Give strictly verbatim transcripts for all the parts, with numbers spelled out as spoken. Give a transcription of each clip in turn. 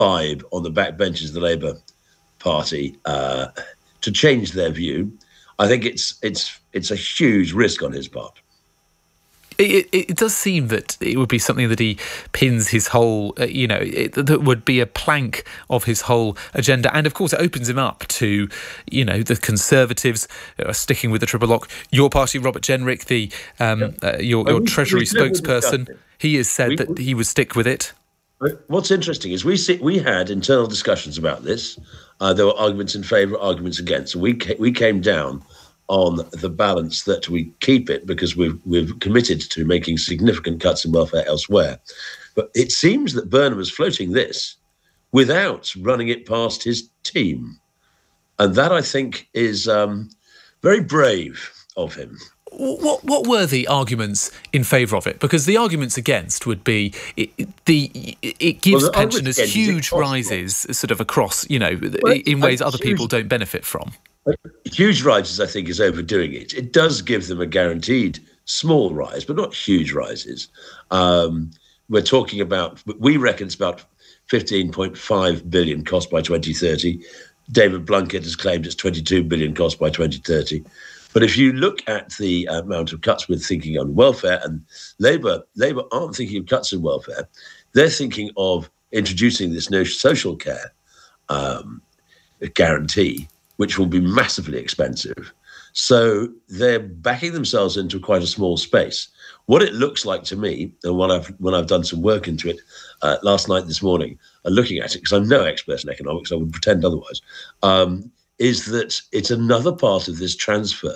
bribe on the backbenches of the Labour Party uh, to change their view, I think it's it's it's a huge risk on his part. It, it, it does seem that it would be something that he pins his whole, uh, you know, it, that would be a plank of his whole agenda. And of course, it opens him up to, you know, the Conservatives are sticking with the triple lock. Your party, Robert Jenrick, the um, yeah. uh, your, your Treasury spokesperson, he has said we, that he would stick with it. What's interesting is we see, we had internal discussions about this. Uh, there were arguments in favour, arguments against. We ca- we came down on the balance that we keep it because we've, we've committed to making significant cuts in welfare elsewhere. But it seems that Burnham is floating this without running it past his team. And that, I think, is um, very brave of him. What what were the arguments in favour of it? Because the arguments against would be it, the it gives well, pensioners huge rises sort of across, you know, well, in ways other huge, people don't benefit from. Huge rises, I think, is overdoing it. It does give them a guaranteed small rise, but not huge rises. Um, we're talking about, we reckon it's about fifteen point five billion cost by twenty thirty. David Blunkett has claimed it's twenty-two billion cost by twenty thirty. But if you look at the amount of cuts we're thinking on welfare, and Labour, Labour aren't thinking of cuts in welfare, they're thinking of introducing this no social care um, guarantee, which will be massively expensive. So they're backing themselves into quite a small space. What it looks like to me, and when I've when I've done some work into it uh, last night, this morning, uh, looking at it, because I'm no expert in economics, I would pretend otherwise, um, is that it's another part of this transfer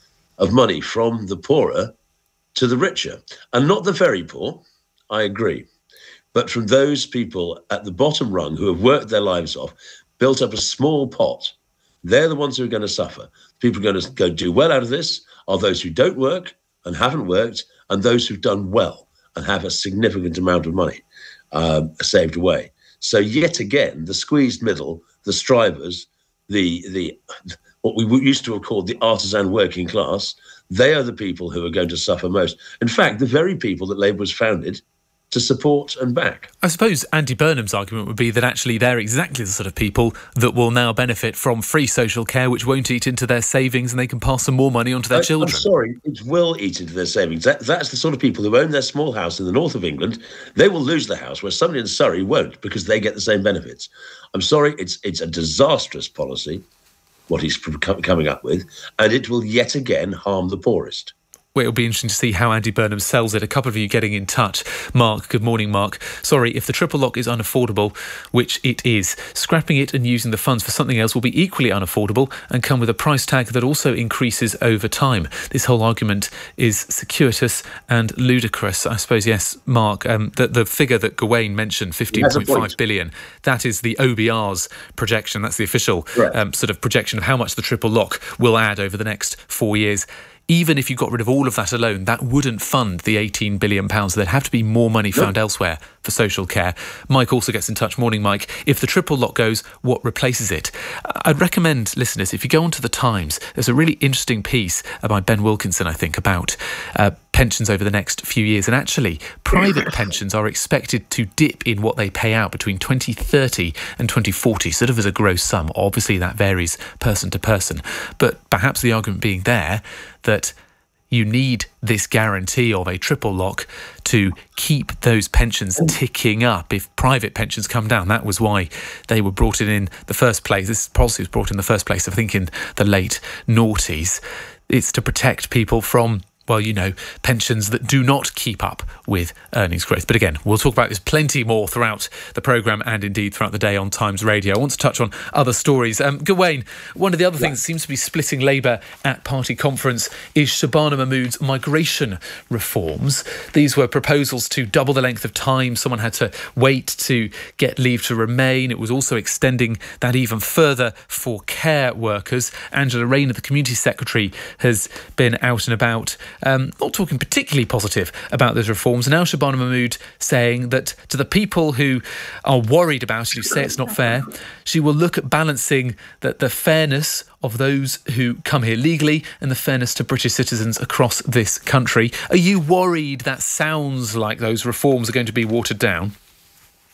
of money from the poorer to the richer. And not the very poor, I agree, but from those people at the bottom rung who have worked their lives off, built up a small pot. They're the ones who are going to suffer. People who are going to go do well out of this are those who don't work and haven't worked, and those who've done well and have a significant amount of money um, saved away. So yet again, the squeezed middle, the strivers, the the what we used to have called the artisan working class, they are the people who are going to suffer most. In fact, the very people that Labour was founded to support and back. I suppose Andy Burnham's argument would be that actually they're exactly the sort of people that will now benefit from free social care, which won't eat into their savings, and they can pass some more money on to their I, children. I'm sorry, it will eat into their savings. That, that's the sort of people who own their small house in the north of England. They will lose their house, where somebody in Surrey won't, because they get the same benefits. I'm sorry, it's it's a disastrous policy, what he's coming up with, and it will yet again harm the poorest. Well, it'll be interesting to see how Andy Burnham sells it. A couple of you getting in touch. Mark, good morning, Mark. Sorry, if the triple lock is unaffordable, which it is, scrapping it and using the funds for something else will be equally unaffordable and come with a price tag that also increases over time. This whole argument is circuitous and ludicrous. I suppose, yes, Mark, um, the, the figure that Gawain mentioned, fifteen point five billion, that is the O B R's projection. That's the official right. um, sort of projection of how much the triple lock will add over the next four years. Even if you got rid of all of that alone, that wouldn't fund the eighteen billion pounds. There'd have to be more money found yep. elsewhere for social care. Mike also gets in touch. Morning, Mike. If the triple lock goes, what replaces it? I'd recommend, listeners, if you go onto The Times, there's a really interesting piece by Ben Wilkinson, I think, about uh, pensions over the next few years. And actually, private pensions are expected to dip in what they pay out between twenty thirty and twenty forty, sort of as a gross sum. Obviously, that varies person to person. But perhaps the argument being there that you need this guarantee of a triple lock to keep those pensions ticking up if private pensions come down. That was why they were brought in in the first place. This policy was brought in the first place, I think, in the late noughties. It's to protect people from, well, you know, pensions that do not keep up with earnings growth. But again, we'll talk about this plenty more throughout the programme and indeed throughout the day on Times Radio. I want to touch on other stories. Um, Gawain, one of the other yeah. things that seems to be splitting Labour at party conference is Shabana Mahmood's migration reforms. These were proposals to double the length of time someone had to wait to get leave to remain. It was also extending that even further for care workers. Angela Rayner, the Community Secretary, has been out and about Um, not talking particularly positive about those reforms. And now Shabana Mahmood saying that to the people who are worried about it, who say it's not fair, she will look at balancing the, the fairness of those who come here legally and the fairness to British citizens across this country. Are you worried that sounds like those reforms are going to be watered down?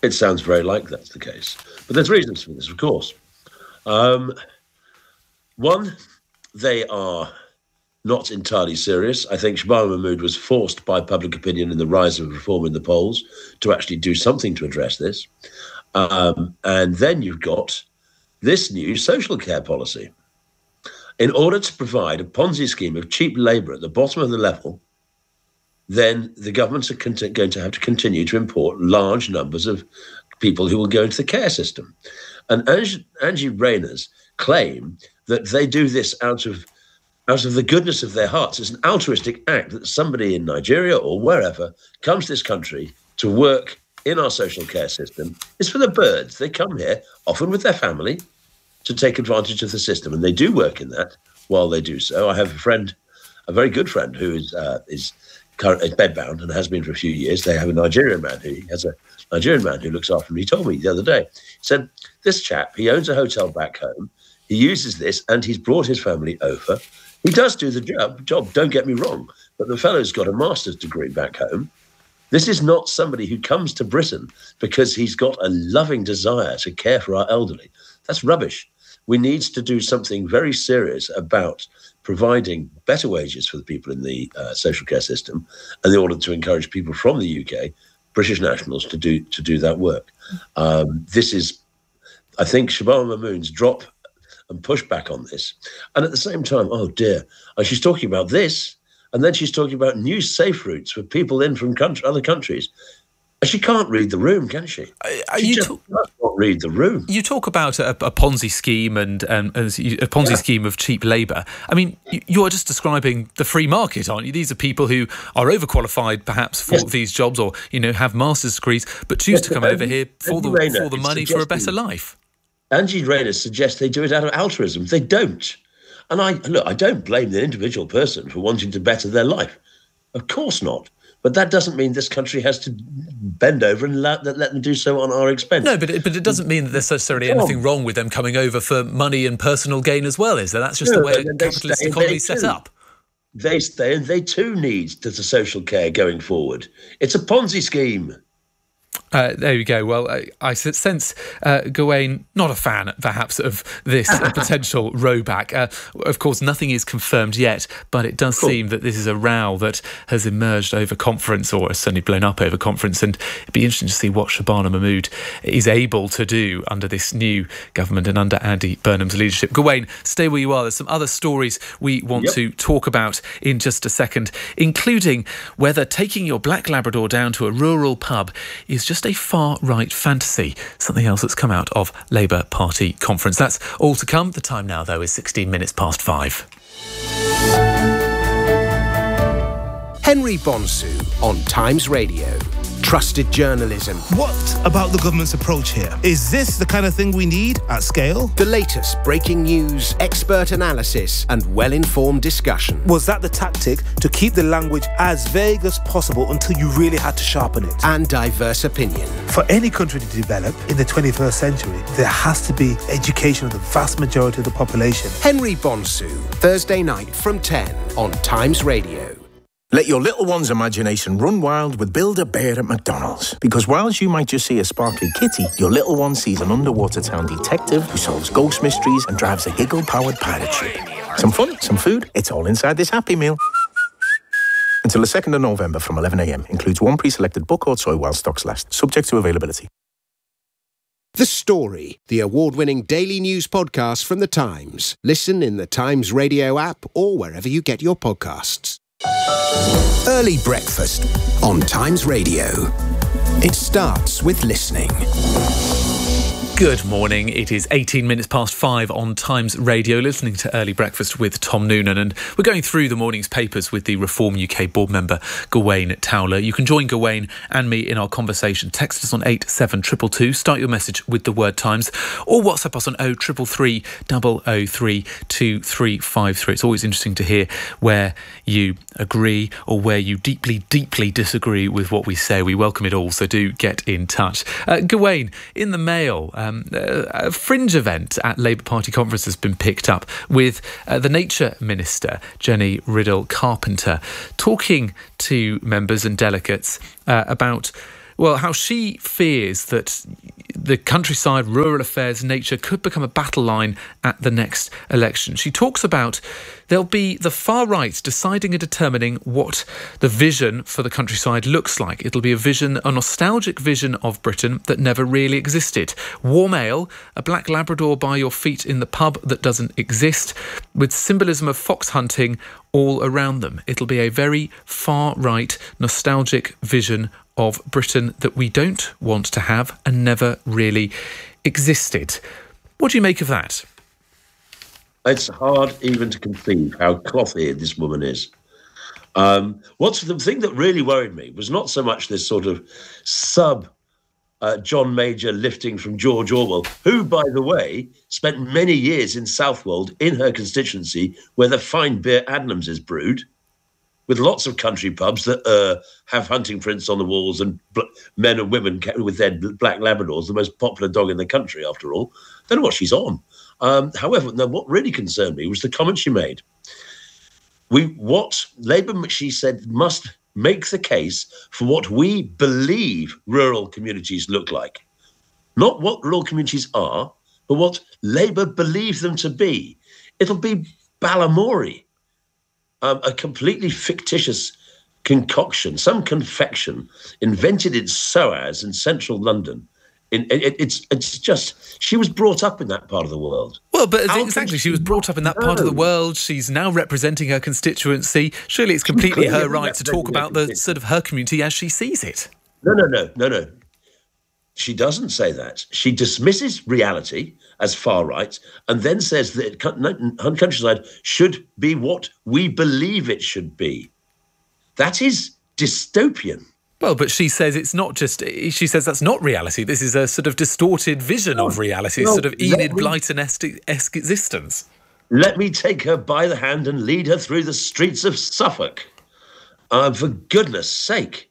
It sounds very like that's the case. But there's reasons for this, of course. Um, one, they are not entirely serious. I think Shabana Mahmood was forced by public opinion and the rise of reform in the polls to actually do something to address this. Um, and then you've got this new social care policy. In order to provide a Ponzi scheme of cheap labour at the bottom of the level, then the governments are cont- going to have to continue to import large numbers of people who will go into the care system. And Angie, Angie Rayner's claim that they do this out of out of the goodness of their hearts. It's an altruistic act that somebody in Nigeria or wherever comes to this country to work in our social care system. It's for the birds. They come here, often with their family, to take advantage of the system. And they do work in that while they do so. I have a friend, a very good friend, who is uh, is currently bedbound and has been for a few years. They have a Nigerian man who he has a Nigerian man who looks after him. He told me the other day, he said, this chap, he owns a hotel back home. He uses this and he's brought his family over. He does do the job, job, don't get me wrong, but the fellow's got a master's degree back home. This is not somebody who comes to Britain because he's got a loving desire to care for our elderly. That's rubbish. We need to do something very serious about providing better wages for the people in the uh, social care system, and in order to encourage people from the U K, British nationals, to do to do that work. Um, this is, I think, Shabana Mahmood's drop and push back on this. And at the same time, oh dear, and she's talking about this, and then she's talking about new safe routes for people in from country, other countries. She can't read the room, can she? Are she you just talk- does not read the room. You talk about a, a Ponzi scheme and um, a Ponzi yeah. scheme of cheap labour. I mean, you are just describing the free market, aren't you? These are people who are overqualified, perhaps, for yes. these jobs, or you know, have master's degrees, but choose yes, to come over here for the Rayner for the money for a better life. Angie Rayner suggests they do it out of altruism. They don't. And I look, I don't blame the individual person for wanting to better their life. Of course not. But that doesn't mean this country has to bend over and let, let them do so on our expense. No, but it, but it doesn't mean that there's necessarily anything wrong with them coming over for money and personal gain as well, is there? That's just no, the way a capitalist economy is set up. They stay and they too need the social care going forward. It's a Ponzi scheme. Uh, there we go. Well, I, I sense uh, Gawain, not a fan, perhaps, of this uh, potential rowback. Uh, of course, nothing is confirmed yet, but it does cool. seem that this is a row that has emerged over conference, or has certainly blown up over conference, and it'd be interesting to see what Shabana Mahmood is able to do under this new government and under Andy Burnham's leadership. Gawain, stay where you are. There's some other stories we want yep. to talk about in just a second, including whether taking your black Labrador down to a rural pub is just a far-right fantasy, something else that's come out of Labour Party conference. That's all to come. The time now, though, is sixteen minutes past five. Henry Bonsu on Times Radio. Trusted journalism. What about the government's approach here? Is this the kind of thing we need at scale? The latest breaking news, expert analysis, and well-informed discussion. Was that the tactic to keep the language as vague as possible until you really had to sharpen it? And diverse opinion. For any country to develop in the twenty-first century, there has to be education of the vast majority of the population. Henry Bonsu, Thursday night from ten on Times Radio. Let your little one's imagination run wild with Build-A-Bear at McDonald's. Because whilst you might just see a sparkly kitty, your little one sees an underwater town detective who solves ghost mysteries and drives a giggle-powered pirate ship. Some fun, some food, it's all inside this Happy Meal. Until the second of November from eleven a.m. Includes one pre-selected book or toy while stocks last. Subject to availability. The Story, the award-winning daily news podcast from The Times. Listen in the Times Radio app or wherever you get your podcasts. Early breakfast on Times Radio. It starts with listening. Good morning. It is eighteen minutes past five on Times Radio, listening to Early Breakfast with Tom Noonan. And we're going through the morning's papers with the Reform U K board member, Gawain Towler. You can join Gawain and me in our conversation. Text us on eight seven two two two. Start your message with the word Times, or WhatsApp us on oh three three three, oh oh three, two three five three. It's always interesting to hear where you agree or where you deeply, deeply disagree with what we say. We welcome it all, so do get in touch. Uh, Gawain, in the Mail, Um, a fringe event at Labour Party conference has been picked up with uh, the Nature Minister, Jenny Riddell Carpenter, talking to members and delegates uh, about Well, how she fears that the countryside, rural affairs, nature could become a battle line at the next election. She talks about there'll be the far right deciding and determining what the vision for the countryside looks like. It'll be a vision, a nostalgic vision of Britain that never really existed. Warm ale, a black Labrador by your feet in the pub that doesn't exist, with symbolism of fox hunting all around them. It'll be a very far right, nostalgic vision of Britain that we don't want to have and never really existed. What do you make of that? It's hard even to conceive how cloth-eared this woman is. Um, what's the thing that really worried me was not so much this sort of sub uh, John Major lifting from George Orwell, who, by the way, spent many years in Southwold in her constituency where the fine beer Adnams is brewed, with lots of country pubs that uh, have hunting prints on the walls and bl- men and women with their black Labradors, the most popular dog in the country, after all. Don't know what she's on. Um, however, no, what really concerned me was the comment she made. We, what Labour, she said, must make the case for what we believe rural communities look like. Not what rural communities are, but what Labour believe them to be. It'll be Balamory. Um, a completely fictitious concoction, some confection invented in SOAS in central London. In, it, it's it's just, she was brought up in that part of the world. Well, but How exactly, she was brought up in that part of the world. She's now representing her constituency. Surely it's completely her right to talk about the sort of her community as she sees it. No, no, no, no, no. She doesn't say that. She dismisses reality as far right and then says that countryside should be what we believe it should be. That is dystopian. Well, but she says it's not just, she says that's not reality. This is a sort of distorted vision no, of reality, no, sort of Enid Blyton-esque existence. Let me take her by the hand and lead her through the streets of Suffolk. Uh, for goodness sake.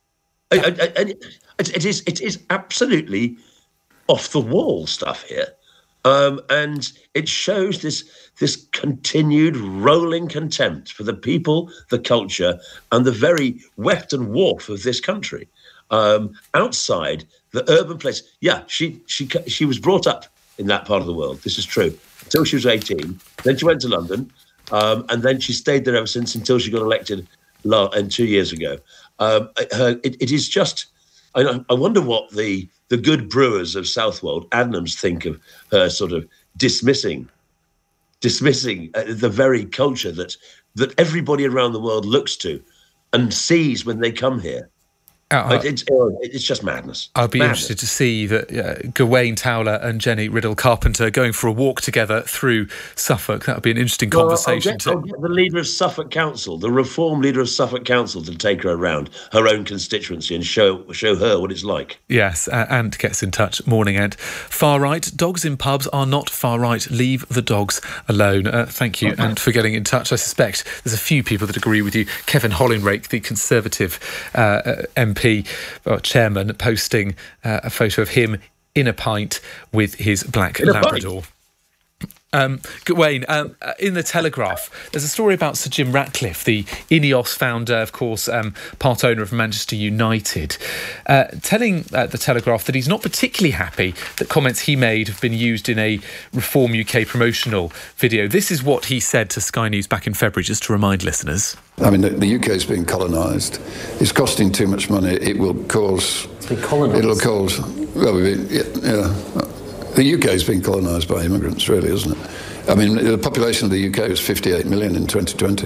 I, I, I, it, it is it is absolutely off the wall stuff here. Um, and it shows this this continued rolling contempt for the people, the culture, and the very weft and warp of this country. Um, outside the urban place, yeah, she she she was brought up in that part of the world. This is true until she was eighteen. Then she went to London, um, and then she stayed there ever since until she got elected la- and two years ago. Um, her, it, it is just. I, I wonder what the the good brewers of Southwold, Adnams, think of her sort of dismissing, dismissing uh, the very culture that that everybody around the world looks to and sees when they come here. Uh, it's, it's just madness. I'd be madness. interested to see that uh, Gawain Towler and Jenny Riddle-Carpenter going for a walk together through Suffolk. That would be an interesting well, conversation. I'll get, to... I'll get the leader of Suffolk Council, the reform leader of Suffolk Council, to take her around her own constituency and show show her what it's like. Yes, uh, and gets in touch. Morning, Ed. Far right, dogs in pubs are not far right. Leave the dogs alone. Uh, thank you, okay. And for getting in touch. I suspect there's a few people that agree with you. Kevin Hollinrake, the Conservative uh, M P, Or chairman, posting uh, a photo of him in a pint with his black Labrador. Um, Wayne, um, in the Telegraph, there's a story about Sir Jim Ratcliffe, the Ineos founder, of course, um, part owner of Manchester United, uh, telling uh, the Telegraph that he's not particularly happy that comments he made have been used in a Reform U K promotional video. This is what he said to Sky News back in February, just to remind listeners. I mean, the, the U K is being colonised. It's costing too much money. It will cause... It'll cause... Well, yeah, yeah. The U K is being colonised by immigrants, really, isn't it? I mean, the population of the U K was fifty-eight million in twenty twenty.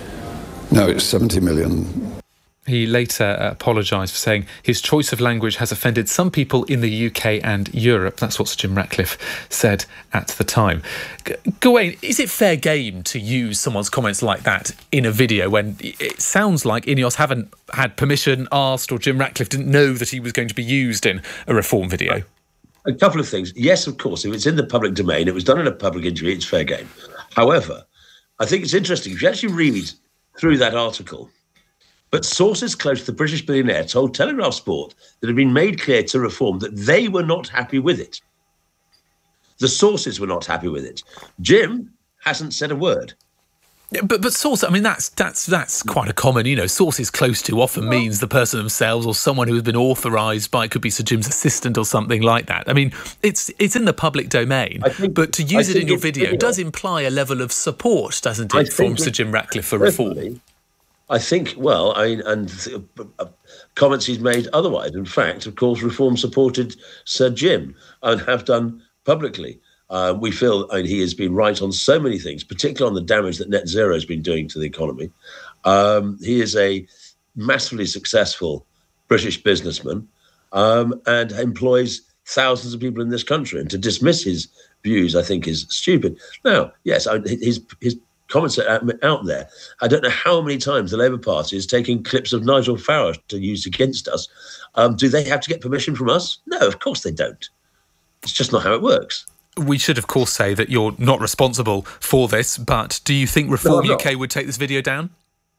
Now it's seventy million. He later apologised for saying his choice of language has offended some people in the U K and Europe. That's what Sir Jim Ratcliffe said at the time. G- Gawain, is it fair game to use someone's comments like that in a video when it sounds like Ineos haven't had permission asked or Jim Ratcliffe didn't know that he was going to be used in a Reform video? A couple of things. Yes, of course, if it's in the public domain, it was done in a public interview, it's fair game. However, I think it's interesting. If you actually read through that article, but sources close to the British billionaire told Telegraph Sport that it had been made clear to Reform that they were not happy with it. The sources were not happy with it. Jim hasn't said a word. But but source, I mean, that's that's that's quite a common, you know, sources close to often means the person themselves or someone who has been authorised by, it could be Sir Jim's assistant or something like that. I mean, it's it's in the public domain, think, but to use I it in your video video does imply a level of support, doesn't it, from Sir Jim Ratcliffe for reform? I think, well, I mean, and uh, comments he's made otherwise. In fact, of course, Reform supported Sir Jim and have done publicly. Uh, we feel I mean, he has been right on so many things, particularly on the damage that net zero has been doing to the economy. Um, he is a massively successful British businessman um, and employs thousands of people in this country. And to dismiss his views, I think, is stupid. Now, yes, I, his his comments are out, out there. I don't know how many times the Labour Party is taking clips of Nigel Farage to use against us. Um, do they have to get permission from us? No, of course they don't. It's just not how it works. We should, of course, say that you're not responsible for this, but do you think Reform no, U K would take this video down?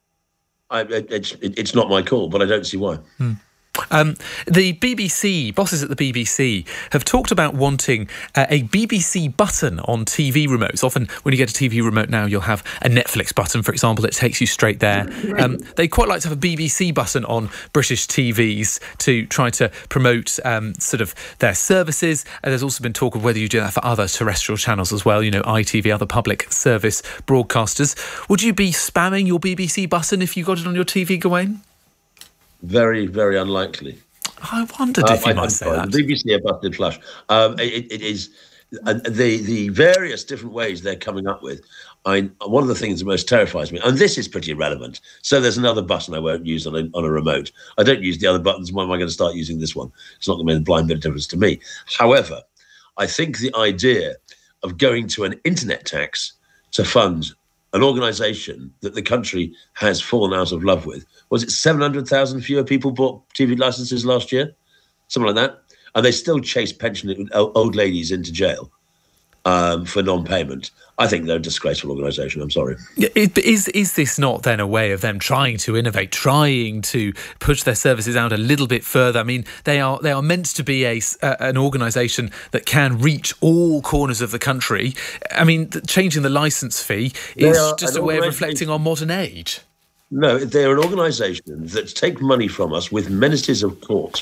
I, it, it's, it, it's not my call, but I don't see why. Hmm. Um, the B B C, bosses at the B B C, have talked about wanting uh, a B B C button on T V remotes. Often when you get a T V remote now, you'll have a Netflix button, for example, that takes you straight there. Um, they quite like to have a B B C button on British T Vs to try to promote um, sort of their services. And there's also been talk of whether you do that for other terrestrial channels as well, you know, I T V, other public service broadcasters. Would you be spamming your B B C button if you got it on your T V, Gawain? Very, very unlikely. I wondered if you uh, might say that. The B B C are busted flush. Um, it, it is uh, the the various different ways they're coming up with. I one of the things that most terrifies me, and this is pretty irrelevant. So there's another button I won't use on a, on a remote. I don't use the other buttons. Why am I going to start using this one? It's not going to make a blind bit of difference to me. However, I think the idea of going to an internet tax to fund an organisation that the country has fallen out of love with. Was it seven hundred thousand fewer people bought T V licences last year? Something like that. And they still chase pension old ladies into jail um, for non-payment. I think they're a disgraceful organisation. I'm sorry. Is, is this not then a way of them trying to innovate, trying to push their services out a little bit further? I mean, they are they are meant to be a, uh, an organisation that can reach all corners of the country. I mean, changing the licence fee is just a way of reflecting on modern age. No, they're an organisation that take money from us with menaces of court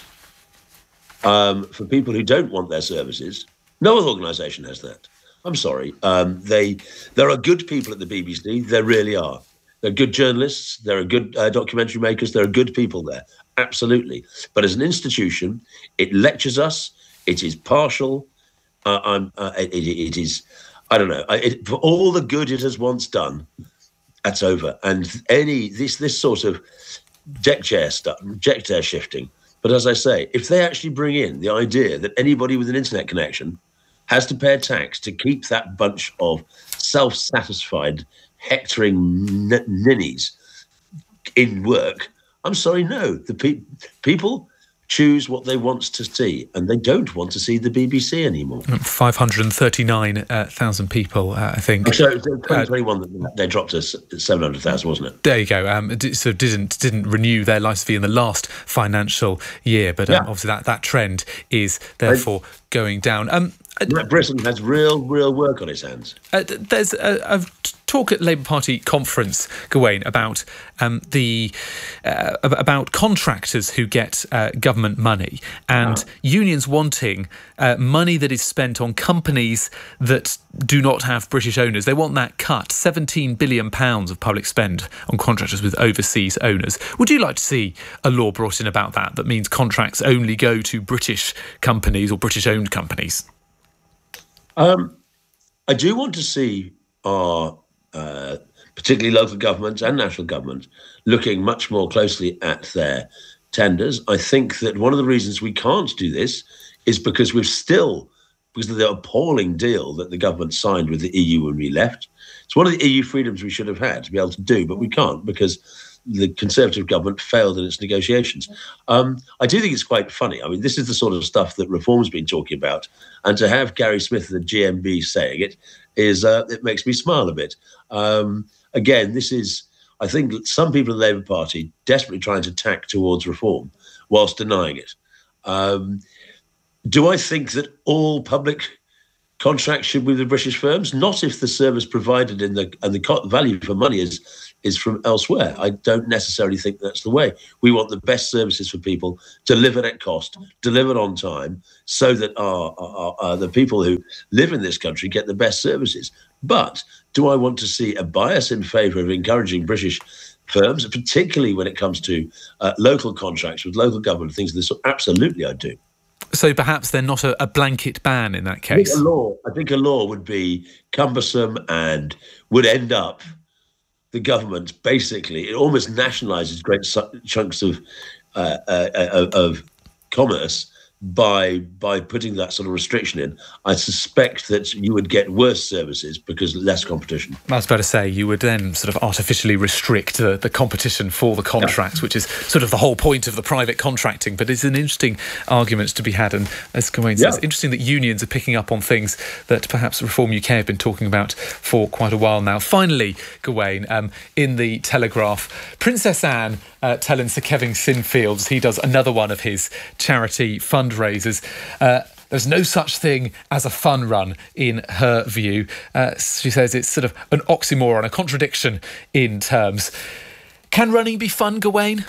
um, for people who don't want their services. No other organisation has that. I'm sorry. Um, they there are good people at the B B C. There really are. They're good journalists. There are good uh, documentary makers. There are good people there. Absolutely. But as an institution, it lectures us. It is partial. Uh, I'm. Uh, it, it is. I don't know. It, for all the good it has once done, that's over. And any this this sort of deck chair stuff, deck chair shifting. But as I say, if they actually bring in the idea that anybody with an internet connection has to pay a tax to keep that bunch of self-satisfied, hectoring n- ninnies in work, I'm sorry, no. The pe- people choose what they want to see, and they don't want to see the B B C anymore. five hundred thirty-nine thousand uh, people, uh, I think. So twenty twenty-one, uh, they dropped us seven hundred thousand, wasn't it? There you go. Um, so didn't didn't renew their license fee in the last financial year, but um, yeah. obviously that, that trend is therefore I, going down. Um, Britain has real, real work on its hands. Uh, there's a, a talk at Labour Party conference, Gawain, about um, the uh, about contractors who get uh, government money and oh. unions wanting uh, money that is spent on companies that do not have British owners. They want that cut, seventeen billion pounds of public spend on contractors with overseas owners. Would you like to see a law brought in about that, that means contracts only go to British companies or British-owned companies? Um, I do want to see our, uh, particularly local governments and national government, looking much more closely at their tenders. I think that one of the reasons we can't do this is because we've still, because of the appalling deal that the government signed with the E U when we left. It's one of the E U freedoms we should have had to be able to do, but we can't because the Conservative government failed in its negotiations. Um, I do think it's quite funny. I mean, this is the sort of stuff that Reform's been talking about. And to have Gary Smith of the G M B saying it, is uh, it makes me smile a bit. Um, again, this is, I think, some people in the Labour Party desperately trying to tack towards reform whilst denying it. Um, do I think that all public contracts should be with the British firms, not if the service provided in the and the co- value for money is is from elsewhere. I don't necessarily think that's the way. We want the best services for people, delivered at cost, delivered on time, so that our, our, our the people who live in this country get the best services. But do I want to see a bias in favour of encouraging British firms, particularly when it comes to uh, local contracts with local government, things of this sort? Absolutely, I do. So perhaps they're not a, a blanket ban in that case. I think a law, I think a law would be cumbersome and would end up the government basically, it almost nationalises great su- chunks of, uh, uh, of of commerce by by putting that sort of restriction in. I suspect that you would get worse services because less competition. I was about to say, you would then sort of artificially restrict the, the competition for the contracts, yeah. which is sort of the whole point of the private contracting. But it's an interesting argument to be had. And as Gawain says, yeah. interesting that unions are picking up on things that perhaps Reform U K have been talking about for quite a while now. Finally, Gawain, um, in the Telegraph, Princess Anne uh, telling Sir Kevin Sinfields he does another one of his charity fundraisers. Uh, There's no such thing as a fun run, in her view. Uh, she says it's sort of an oxymoron, a contradiction in terms. Can running be fun, Gawain?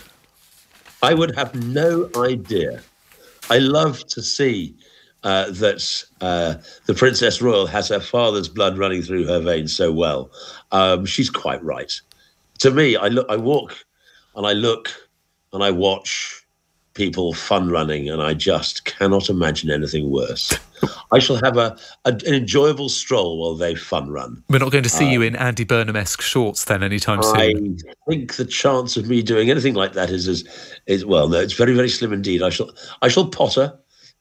I would have no idea. I love to see uh, that uh, the Princess Royal has her father's blood running through her veins so well. Um, she's quite right. To me, I look, I walk and I look and I watch people fun running, and I just cannot imagine anything worse. I shall have a, a an enjoyable stroll while they fun run. We're not going to see um, you in Andy Burnham-esque shorts then anytime soon. I think the chance of me doing anything like that is is, is well, no, it's very, very slim indeed. I shall I shall potter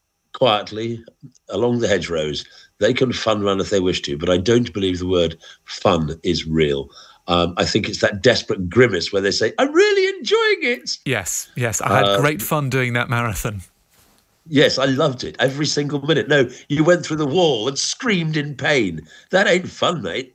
quietly along the hedgerows. They can fun run if they wish to, but I don't believe the word fun is real. Um, I think it's that desperate grimace where they say, I'm really enjoying it. Yes, yes. I had um, great fun doing that marathon. Yes, I loved it. Every single minute. No, you went through the wall and screamed in pain. That ain't fun, mate.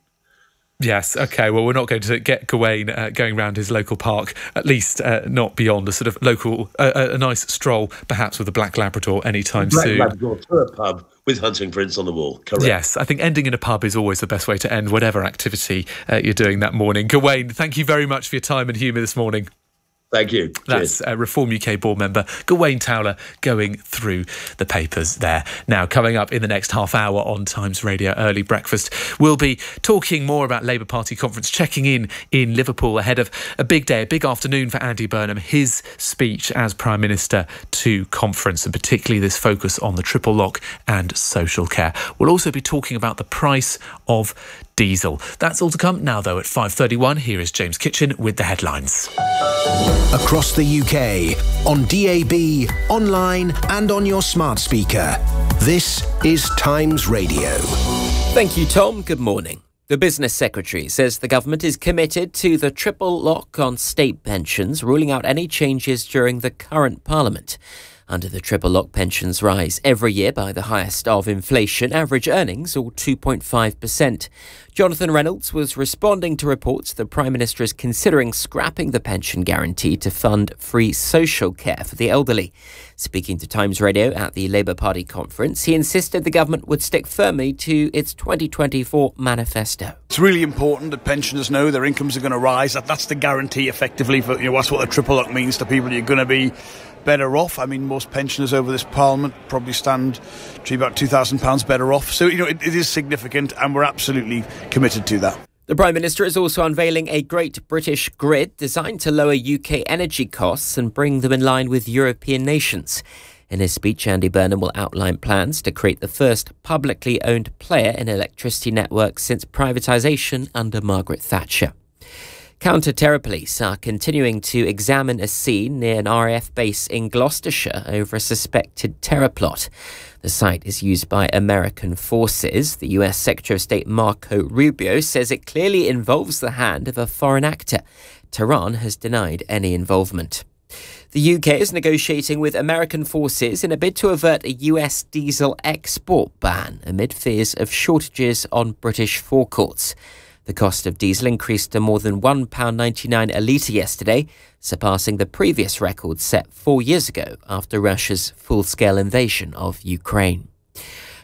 Yes, OK, well, we're not going to get Gawain uh, going around his local park, at least uh, not beyond a sort of local, uh, a nice stroll, perhaps with a black Labrador anytime black soon. Black Labrador to a pub with hunting prints on the wall, correct. Yes, I think ending in a pub is always the best way to end whatever activity uh, you're doing that morning. Gawain, thank you very much for your time and humour this morning. Thank you. That's uh, Reform U K board member Gawain Towler going through the papers there. Now, coming up in the next half hour on Times Radio Early Breakfast, we'll be talking more about Labour Party conference, checking in in Liverpool ahead of a big day, a big afternoon for Andy Burnham, his speech as Prime Minister to conference, and particularly this focus on the triple lock and social care. We'll also be talking about the price of diesel. That's all to come now, though, at five thirty-one. Here is James Kitchen with the headlines. Across the U K, on D A B, online and on your smart speaker. This is Times Radio. Thank you, Tom. Good morning. The Business Secretary says the government is committed to the triple lock on state pensions, ruling out any changes during the current Parliament. Under the triple lock, pensions rise every year by the highest of inflation, average earnings, or two point five percent. Jonathan Reynolds was responding to reports the Prime Minister is considering scrapping the pension guarantee to fund free social care for the elderly. Speaking to Times Radio at the Labour Party conference, he insisted the government would stick firmly to its twenty twenty-four manifesto. It's really important that pensioners know their incomes are going to rise. That, that's the guarantee, effectively, for, you know, that's what the triple lock means to people. You're going to be better off. I mean, most pensioners over this Parliament probably stand to be about two thousand pounds better off. So, you know, it, it is significant, and we're absolutely committed to that. The Prime Minister is also unveiling a Great British Grid designed to lower U K energy costs and bring them in line with European nations. In his speech, Andy Burnham will outline plans to create the first publicly owned player in electricity networks since privatisation under Margaret Thatcher. Counter-terror police are continuing to examine a scene near an R A F base in Gloucestershire over a suspected terror plot. The site is used by American forces. The U S Secretary of State Marco Rubio says it clearly involves the hand of a foreign actor. Tehran has denied any involvement. The U K is negotiating with American forces in a bid to avert a U S diesel export ban amid fears of shortages on British forecourts. The cost of diesel increased to more than one pound ninety-nine a litre yesterday, surpassing the previous record set four years ago after Russia's full-scale invasion of Ukraine.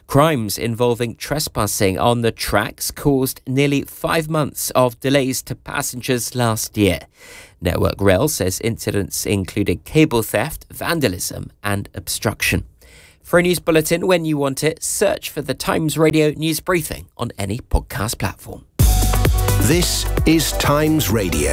Crimes involving trespassing on the tracks caused nearly five months of delays to passengers last year. Network Rail says incidents included cable theft, vandalism and obstruction. For a news bulletin when you want it, search for the Times Radio News Briefing on any podcast platform. This is Times Radio.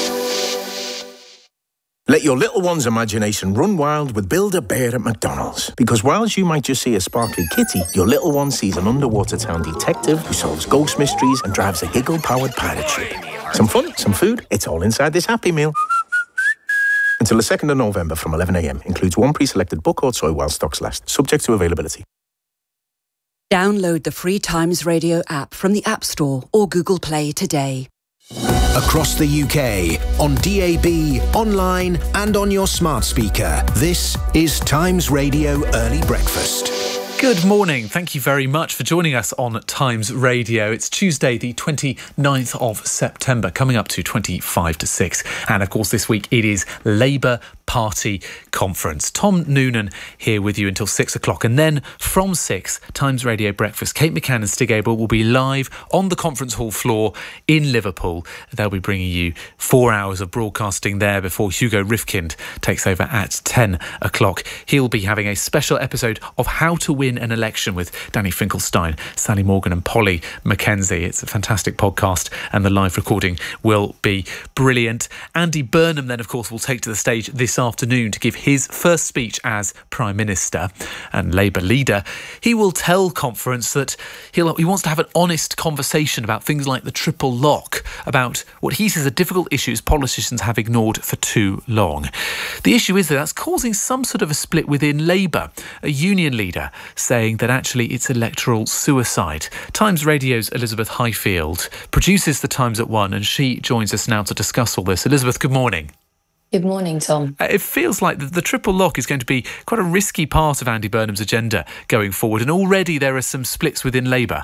Let your little one's imagination run wild with Build-A-Bear at McDonald's. Because whilst you might just see a sparkly kitty, your little one sees an underwater town detective who solves ghost mysteries and drives a giggle-powered pirate ship. Some fun, some food, it's all inside this Happy Meal. Until the second of November from eleven a m. Includes one pre-selected book or toy while stocks last. Subject to availability. Download the free Times Radio app from the App Store or Google Play today. Across the U K, on D A B, online and on your smart speaker, this is Times Radio Early Breakfast. Good morning. Thank you very much for joining us on Times Radio. It's Tuesday, the twenty-ninth of September, coming up to twenty-five to six. And of course, this week it is Labour Party Conference. Tom Noonan here with you until six o'clock. And then from six, Times Radio Breakfast. Kate McCann and Stig Abel will be live on the conference hall floor in Liverpool. They'll be bringing you four hours of broadcasting there before Hugo Rifkind takes over at ten o'clock. He'll be having a special episode of How to Win an Election with Danny Finkelstein, Sally Morgan and Polly Mackenzie. It's a fantastic podcast and the live recording will be brilliant. Andy Burnham then, of course, will take to the stage this afternoon to give his first speech as Prime Minister and Labour leader. He will tell conference that he'll, he wants to have an honest conversation about things like the triple lock, about what he says are difficult issues politicians have ignored for too long. The issue is that that's causing some sort of a split within Labour. A union leader saying that actually it's electoral suicide. Times Radio's Elizabeth Highfield produces the Times at one and she joins us now to discuss all this. Elizabeth, good morning. Good morning, Tom. Uh, it feels like the, the triple lock is going to be quite a risky part of Andy Burnham's agenda going forward, and already there are some splits within Labour.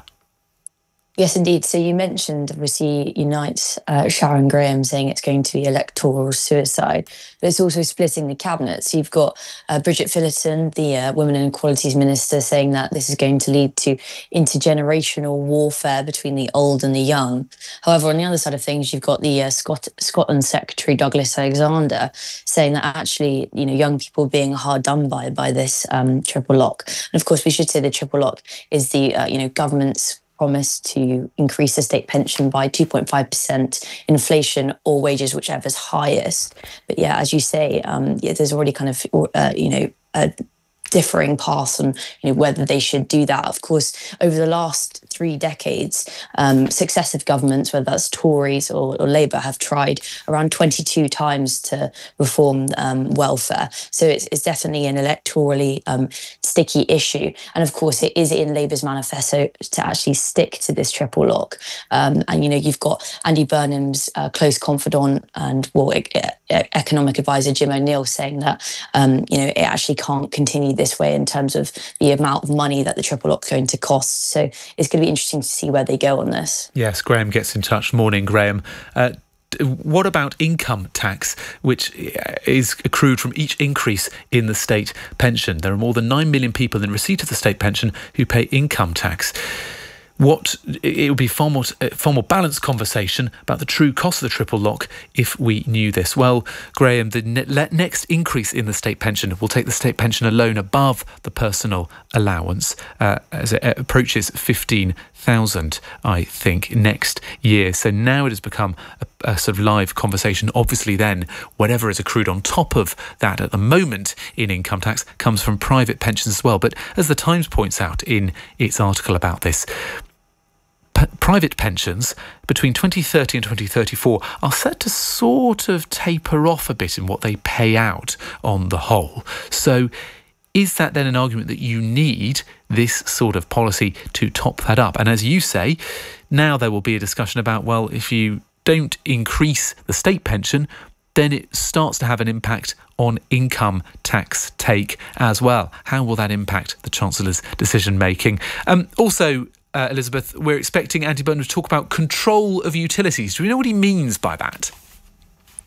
Yes, indeed. So you mentioned, obviously, Unite's uh, Sharon Graham saying it's going to be electoral suicide, but it's also splitting the cabinet. So you've got uh, Bridget Phillotton, the uh, Women and Equalities Minister, saying that this is going to lead to intergenerational warfare between the old and the young. However, on the other side of things, you've got the uh, Scot- Scotland Secretary Douglas Alexander saying that actually, you know, young people being hard done by by this um, triple lock. And of course, we should say the triple lock is the, uh, you know, government's promise to increase the state pension by two point five percent, inflation or wages, whichever's highest. But yeah, as you say, um, yeah, there's already kind of, uh, you know, a differing paths on, you know, whether they should do that. Of course, over the last three decades, um, successive governments, whether that's Tories or, or Labour, have tried around twenty-two times to reform um, welfare. So it's, it's definitely an electorally um, sticky issue. And of course, it is in Labour's manifesto to actually stick to this triple lock. Um, and, you know, you've got Andy Burnham's uh, close confidant and well, e- e- economic advisor Jim O'Neill saying that, um, you know, it actually can't continue this way in terms of the amount of money that the triple lock's going to cost. So it's going to be interesting to see where they go on this. Yes, Graham gets in touch. Morning, Graham. Uh, what about income tax, which is accrued from each increase in the state pension? There are more than nine million people in receipt of the state pension who pay income tax. What it would be far more far more balanced conversation about the true cost of the triple lock if we knew this. Well, Graham, the ne- next increase in the state pension will take the state pension alone above the personal allowance uh, as it approaches fifteen thousand, I think, next year. So now it has become a, a sort of live conversation. Obviously, then whatever is accrued on top of that at the moment in income tax comes from private pensions as well. But as the Times points out in its article about this, P- private pensions between twenty thirty and twenty thirty-four are set to sort of taper off a bit in what they pay out on the whole. So is that then an argument that you need this sort of policy to top that up? And as you say, now there will be a discussion about, well, if you don't increase the state pension, then it starts to have an impact on income tax take as well. How will that impact the Chancellor's decision making? Um, also, Uh, Elizabeth, we're expecting Andy Burnham to talk about control of utilities. Do we know what he means by that?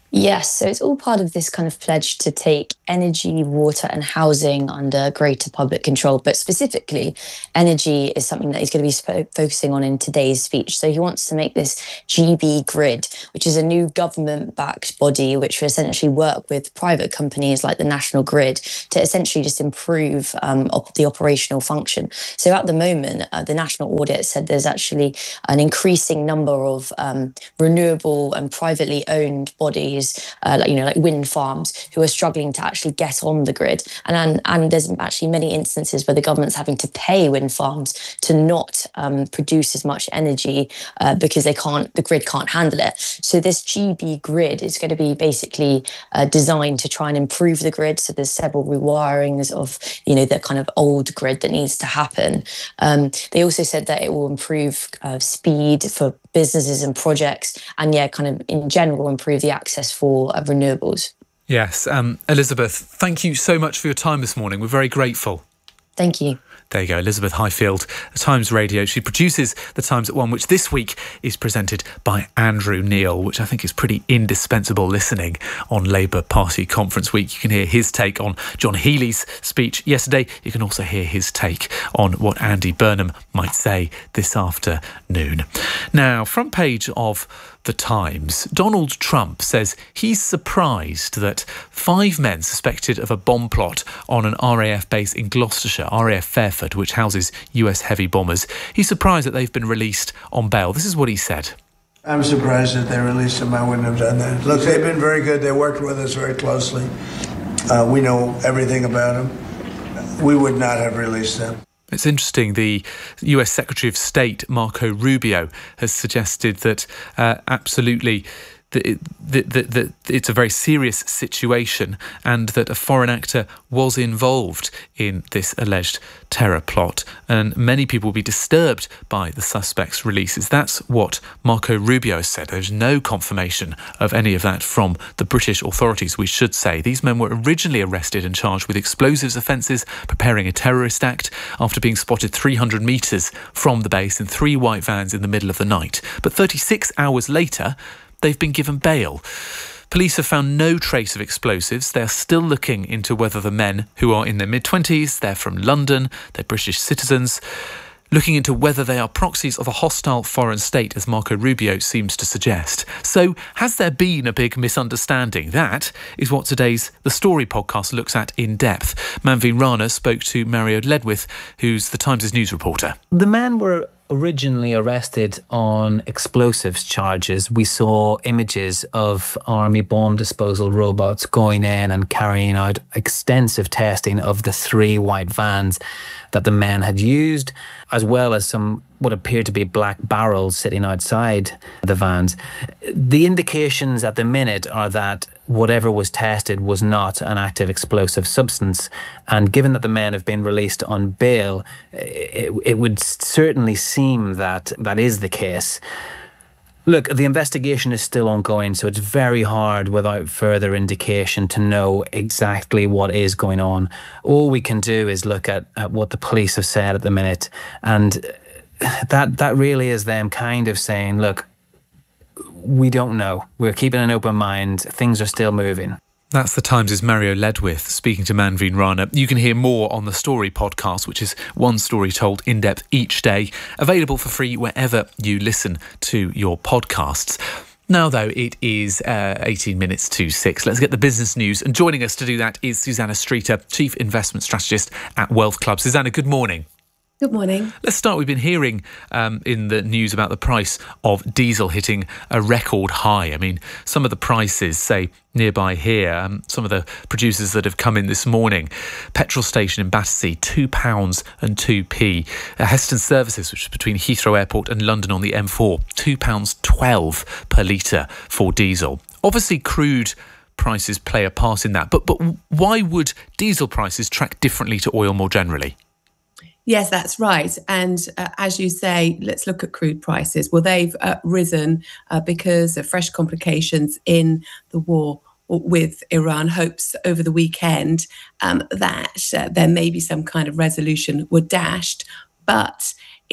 Yes, so it's all part of this kind of pledge to take energy, water and housing under greater public control. But specifically, energy is something that he's going to be sp- focusing on in today's speech. So he wants to make this G B grid, which is a new government-backed body which will essentially work with private companies like the National Grid to essentially just improve um, op- the operational function. So at the moment, uh, the National Audit said there's actually an increasing number of um, renewable and privately owned bodies, Uh, like, you know, like wind farms, who are struggling to actually get on the grid. And, and and there's actually many instances where the government's having to pay wind farms to not um, produce as much energy uh, because they can't, the grid can't handle it. So this G B grid is going to be basically uh, designed to try and improve the grid. So there's several rewirings of, you know, the kind of old grid that needs to happen. Um, they also said that it will improve uh, speed for businesses and projects, and yeah, kind of in general improve the access for uh, renewables. Yes, um, Elizabeth, thank you so much for your time this morning. We're very grateful. Thank you. There you go, Elizabeth Highfield, Times Radio. She produces The Times at One, which this week is presented by Andrew Neil, which I think is pretty indispensable listening on Labour Party Conference Week. You can hear his take on John Healey's speech yesterday. You can also hear his take on what Andy Burnham might say this afternoon. Now, front page of The Times, Donald Trump says he's surprised that five men suspected of a bomb plot on an R A F base in Gloucestershire, R A F Fairford, which houses U S heavy bombers, he's surprised that they've been released on bail. This is what he said. I'm surprised that they released them. I wouldn't have done that. Look, they've been very good. They worked with us very closely. Uh, we know everything about them. We would not have released them. It's interesting, the U S Secretary of State, Marco Rubio, has suggested that uh, absolutely that, it, that, that, that it's a very serious situation and that a foreign actor was involved in this alleged terror plot. And many people will be disturbed by the suspects' releases. That's what Marco Rubio has said. There's no confirmation of any of that from the British authorities, we should say. These men were originally arrested and charged with explosives offences, preparing a terrorist act, after being spotted three hundred metres from the base in three white vans in the middle of the night. But thirty-six hours later, they've been given bail. Police have found no trace of explosives. They're still looking into whether the men, who are in their mid-twenties, they're from London, they're British citizens, looking into whether they are proxies of a hostile foreign state, as Marco Rubio seems to suggest. So, has there been a big misunderstanding? That is what today's The Story podcast looks at in depth. Manveen Rana spoke to Mario Ledwith, who's the Times' news reporter. The men were originally arrested on explosives charges. We saw images of army bomb disposal robots going in and carrying out extensive testing of the three white vans that the men had used, as well as some what appeared to be black barrels sitting outside the vans. The indications at the minute are that whatever was tested was not an active explosive substance. And given that the men have been released on bail, it, it would certainly seem that that is the case. Look, the investigation is still ongoing, so it's very hard without further indication to know exactly what is going on. All we can do is look at, at what the police have said at the minute, and that that really is them kind of saying, look, we don't know. We're keeping an open mind. Things are still moving. That's The Times' Mario Ledwith speaking to Manveen Rana. You can hear more on the Story podcast, which is one story told in depth each day, available for free wherever you listen to your podcasts. Now, though, it is uh, eighteen minutes to six. Let's get the business news. And joining us to do that is Susanna Streeter, Chief Investment Strategist at Wealth Club. Susanna, good morning. Good morning. Let's start. We've been hearing um, in the news about the price of diesel hitting a record high. I mean, some of the prices, say, nearby here, um, some of the producers that have come in this morning, petrol station in Battersea, two pounds and two p. Uh, Heston Services, which is between Heathrow Airport and London on the M four, two pounds twelve per litre for diesel. Obviously, crude prices play a part in that. But, but why would diesel prices track differently to oil more generally? Yes, that's right. And uh, as you say, let's look at crude prices. Well, they've uh, risen uh, because of fresh complications in the war with Iran. Hopes over the weekend um, that uh, there may be some kind of resolution were dashed, but it's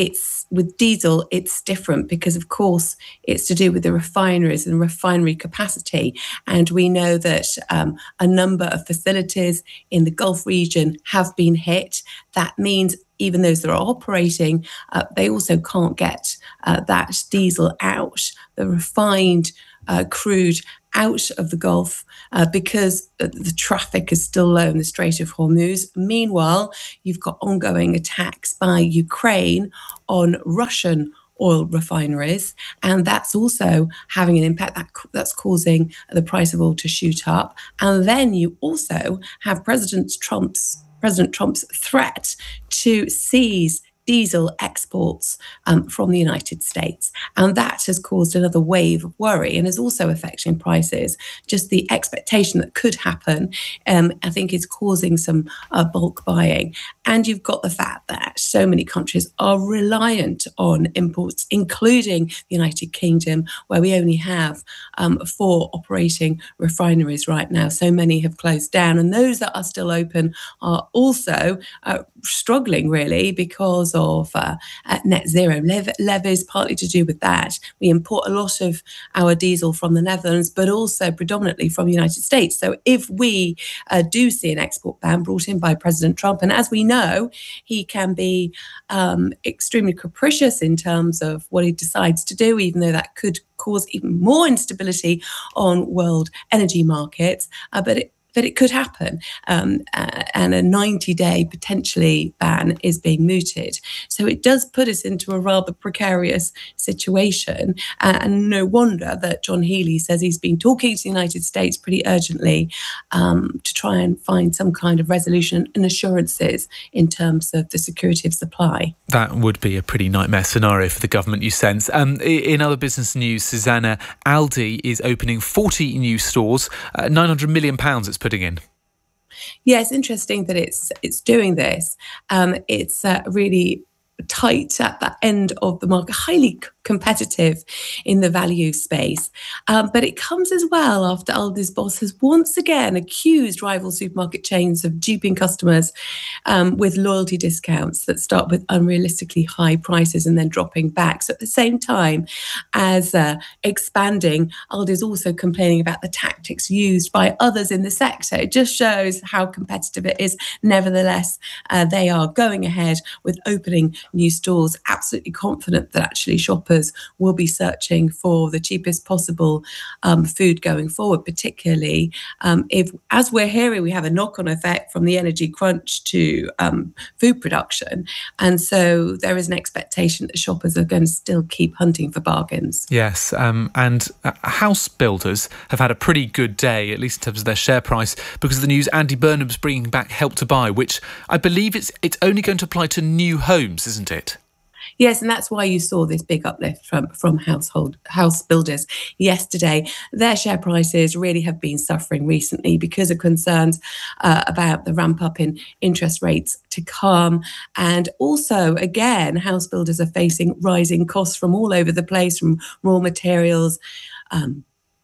with diesel, it's different because, of course, it's to do with the refineries and refinery capacity. And we know that um, a number of facilities in the Gulf region have been hit. That means even those that are operating, uh, they also can't get uh, that diesel out, the refined uh, crude out of the Gulf uh, because the traffic is still low in the Strait of Hormuz. Meanwhile, you've got ongoing attacks by Ukraine on Russian oil refineries, and that's also having an impact that that's causing the price of oil to shoot up. And then you also have President Trump's President Trump's threat to seize diesel exports um, from the United States. And that has caused another wave of worry and is also affecting prices. Just the expectation that could happen, um, I think, is causing some uh, bulk buying. And you've got the fact that so many countries are reliant on imports, including the United Kingdom, where we only have um, four operating refineries right now. So many have closed down. And those that are still open are also uh, struggling, really, because of uh, net zero lev- levies, partly to do with that. We import a lot of our diesel from the Netherlands, but also predominantly from the United States. So if we uh, do see an export ban brought in by President Trump, and as we know, he can be um, extremely capricious in terms of what he decides to do, even though that could cause even more instability on world energy markets. Uh, but it But it could happen, um, uh, and a ninety-day potentially ban is being mooted. So it does put us into a rather precarious situation, uh, and no wonder that John Healey says he's been talking to the United States pretty urgently um, to try and find some kind of resolution and assurances in terms of the security of supply. That would be a pretty nightmare scenario for the government, you sense. Um, in other business news, Susanna, Aldi is opening forty new stores, uh, nine hundred million pounds it's putting in. Yeah, it's interesting that it's it's doing this. Um, it's uh, really tight at that end of the market, highly c- competitive in the value space. Um, but it comes as well after Aldi's boss has once again accused rival supermarket chains of duping customers um, with loyalty discounts that start with unrealistically high prices and then dropping back. So at the same time as uh, expanding, Aldi's also complaining about the tactics used by others in the sector. It just shows how competitive it is. Nevertheless, uh, they are going ahead with opening new stores, absolutely confident that actually shoppers will be searching for the cheapest possible um, food going forward, particularly um, if, as we're hearing, we have a knock-on effect from the energy crunch to um, food production. And so there is an expectation that shoppers are going to still keep hunting for bargains. Yes, um, and uh, house builders have had a pretty good day, at least in terms of their share price, because of the news Andy Burnham's bringing back Help to Buy, which I believe it's it's only going to apply to new homes, isn't it? Yes, and that's why you saw this big uplift from, from household house builders yesterday. Their share prices really have been suffering recently because of concerns uh, about the ramp up in interest rates to come. And also, again, house builders are facing rising costs from all over the place, from raw materials, um,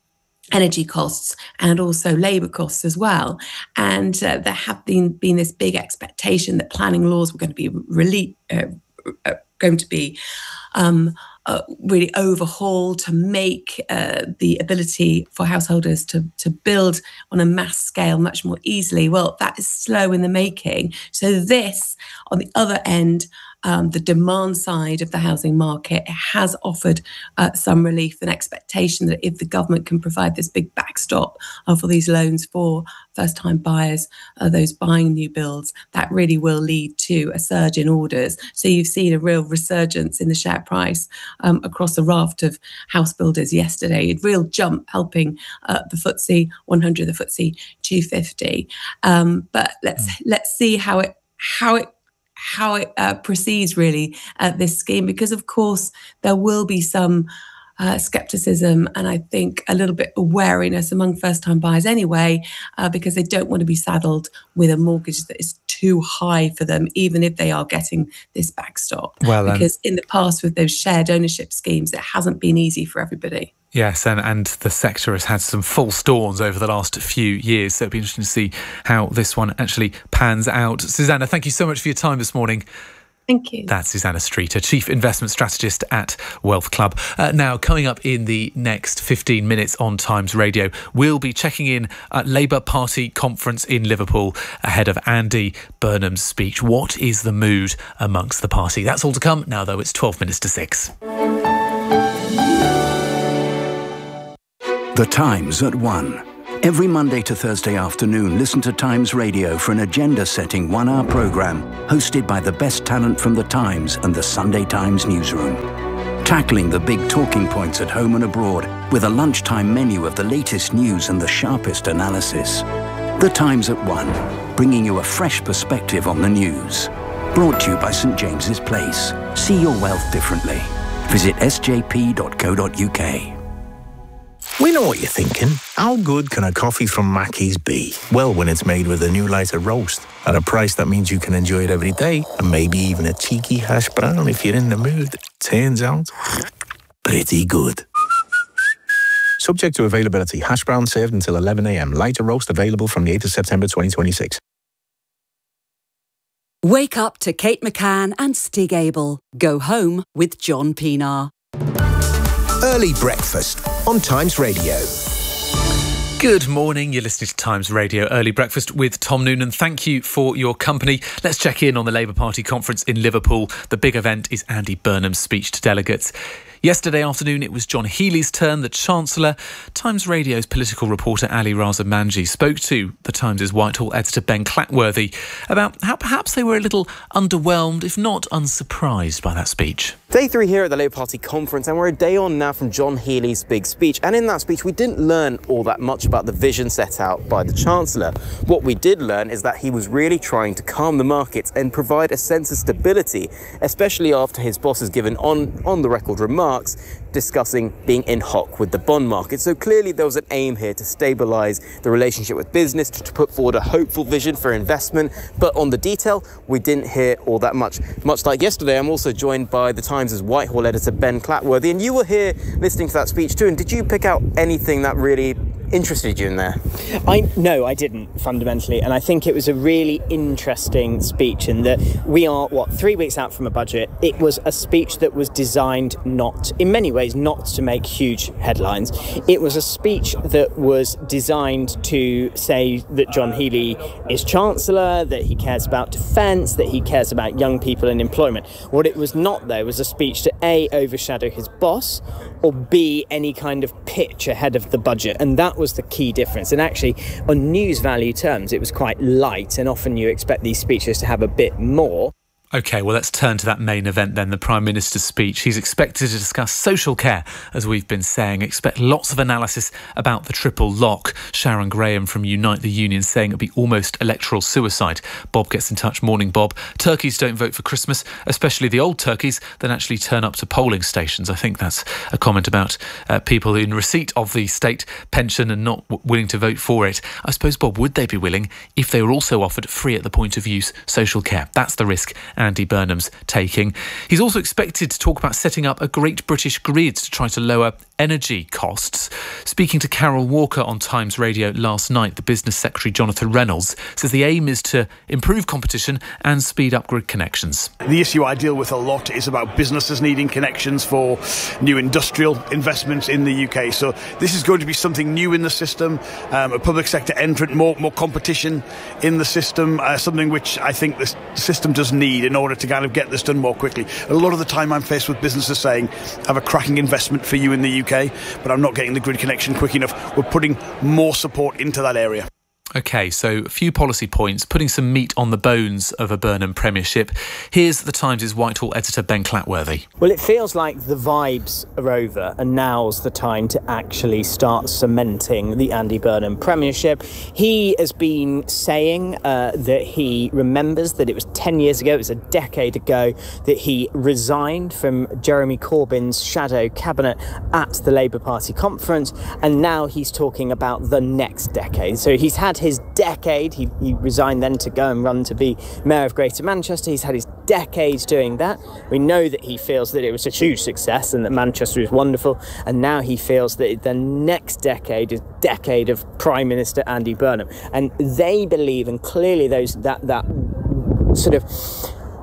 energy costs, and also labour costs as well. And uh, there have been, been this big expectation that planning laws were going to be released. Uh, uh, going to be um, uh, really overhauled to make uh, the ability for householders to, to build on a mass scale much more easily. Well, that is slow in the making. So this, on the other end, Um, the demand side of the housing market has offered uh, some relief and expectation that if the government can provide this big backstop uh, for these loans for first-time buyers, uh, those buying new builds, that really will lead to a surge in orders. So you've seen a real resurgence in the share price um, across a raft of house builders yesterday. A real jump helping uh, the F T S E one hundred, the F T S E two fifty. Um, but let's mm. let's see how it how it how it uh, proceeds really at this scheme, because of course there will be some uh, scepticism and I think a little bit of wariness among first-time buyers anyway, uh, because they don't want to be saddled with a mortgage that is too high for them, even if they are getting this backstop. Well, um, because in the past with those shared ownership schemes, it hasn't been easy for everybody. Yes, and, and the sector has had some false dawns over the last few years, so it'll be interesting to see how this one actually pans out. Susanna, thank you so much for your time this morning. Thank you. That's Susanna Streeter, Chief Investment Strategist at Wealth Club. Uh, now, coming up in the next fifteen minutes on Times Radio, we'll be checking in at Labour Party conference in Liverpool ahead of Andy Burnham's speech. What is the mood amongst the party? That's all to come. Now, though, it's twelve minutes to six. The Times at one. Every Monday to Thursday afternoon, listen to Times Radio for an agenda-setting one-hour programme hosted by the best talent from The Times and the Sunday Times newsroom. Tackling the big talking points at home and abroad with a lunchtime menu of the latest news and the sharpest analysis. The Times at one, bringing you a fresh perspective on the news. Brought to you by St James's Place. See your wealth differently. Visit s j p dot co dot u k. We know what you're thinking. How good can a coffee from Mackey's be? Well, when it's made with a new lighter roast at a price that means you can enjoy it every day, and maybe even a cheeky hash brown if you're in the mood. Turns out, pretty good. Subject to availability. Hash brown served until eleven a m. Lighter roast available from the eighth of September twenty twenty-six. Wake up to Kate McCann and Stig Abel. Go home with John Pienaar. Early breakfast on Times Radio. Good morning. You're listening to Times Radio Early Breakfast with Tom Noonan. Thank you for your company. Let's check in on the Labour Party conference in Liverpool. The big event is Andy Burnham's speech to delegates. Yesterday afternoon, it was John Healey's turn. The Chancellor, Times Radio's political reporter Ali Raza Manji, spoke to the Times' Whitehall editor Ben Clatworthy about how perhaps they were a little underwhelmed, if not unsurprised, by that speech. Day three here at the Labour Party conference, and we're a day on now from John Healey's big speech. And in that speech, we didn't learn all that much about the vision set out by the Chancellor. What we did learn is that he was really trying to calm the markets and provide a sense of stability, especially after his boss has given on, on the record remarks discussing being in hock with the bond market. So clearly there was an aim here to stabilise the relationship with business, to put forward a hopeful vision for investment. But on the detail, we didn't hear all that much. Much like yesterday, I'm also joined by the Times' Whitehall editor, Ben Clatworthy. And you were here listening to that speech too. And did you pick out anything that really interested you in there? I no, I didn't, fundamentally. And I think it was a really interesting speech in that we are, what, three weeks out from a budget. It was a speech that was designed not, in many ways, not to make huge headlines. It was a speech that was designed to say that John Healey is Chancellor, that he cares about defence, that he cares about young people and employment. What it was not, though, was a speech to A, overshadow his boss, or B, any kind of pitch ahead of the budget. And that was the key difference. And actually, on news value terms, it was quite light, and often you expect these speeches to have a bit more. OK, well, let's turn to that main event then, the Prime Minister's speech. He's expected to discuss social care, as we've been saying. Expect lots of analysis about the triple lock. Sharon Graham from Unite the Union saying it'll be almost electoral suicide. Bob gets in touch. Morning, Bob. Turkeys don't vote for Christmas, especially the old turkeys that actually turn up to polling stations. I think that's a comment about uh, people in receipt of the state pension and not w- willing to vote for it. I suppose, Bob, would they be willing if they were also offered free at the point of use social care? That's the risk Andy Burnham's taking. He's also expected to talk about setting up a Great British Grid to try to lower energy costs. Speaking to Carol Walker on Times Radio last night, the Business Secretary Jonathan Reynolds says the aim is to improve competition and speed up grid connections. The issue I deal with a lot is about businesses needing connections for new industrial investments in the U K. So this is going to be something new in the system, um, a public sector entrant, more, more competition in the system, uh, something which I think the system does need in order to kind of get this done more quickly. A lot of the time I'm faced with businesses saying, I have a cracking investment for you in the U K, but I'm not getting the grid connection quick enough. We're putting more support into that area. OK, so a few policy points, putting some meat on the bones of a Burnham premiership. Here's the Times' Whitehall editor, Ben Clatworthy. Well, it feels like the vibes are over, and now's the time to actually start cementing the Andy Burnham premiership. He has been saying uh, that he remembers that it was ten years ago, it was a decade ago, that he resigned from Jeremy Corbyn's shadow cabinet at the Labour Party conference, and now he's talking about the next decade. So he's had his decade. He, he resigned then to go and run to be Mayor of Greater Manchester. He's had his decades doing that. We know that he feels that it was a huge success and that Manchester is wonderful. And now he feels that the next decade is decade of Prime Minister Andy Burnham. And they believe, and clearly those that that sort of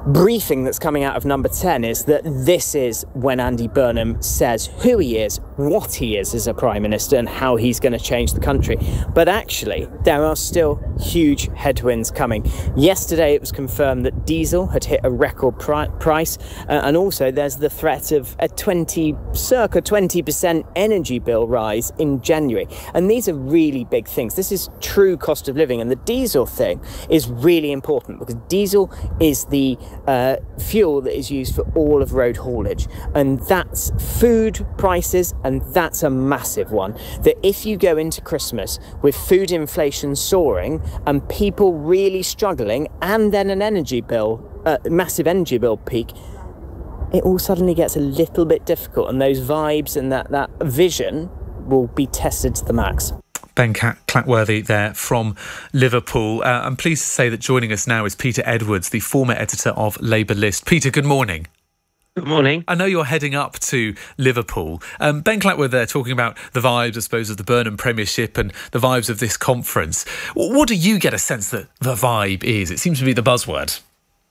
briefing that's coming out of Number ten is that this is when Andy Burnham says who he is, what he is as a Prime Minister and how he's going to change the country. But actually, there are still huge headwinds coming. Yesterday, it was confirmed that diesel had hit a record pri- price, uh, and also there's the threat of a twenty, circa twenty percent energy bill rise in January. And these are really big things. This is true cost of living, and the diesel thing is really important because diesel is the uh, fuel that is used for all of road haulage, and that's food prices, and that's a massive one. That if you go into Christmas with food inflation soaring and people really struggling, and then an energy bill, uh, massive energy bill peak, it all suddenly gets a little bit difficult, and those vibes and that, that vision will be tested to the max. Ben Clatworthy there from Liverpool. Uh, I'm pleased to say that joining us now is Peter Edwards, the former editor of Labour List. Peter, good morning. Good morning. I know you're heading up to Liverpool. Um, Ben Clatworthy there talking about the vibes, I suppose, of the Burnham Premiership and the vibes of this conference. What do you get a sense that the vibe is? It seems to be the buzzword.